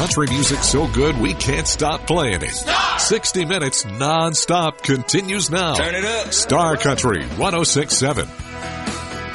country music so good we can't stop playing it. 60 minutes non-stop continues now. Turn it up. Star Country 106.7.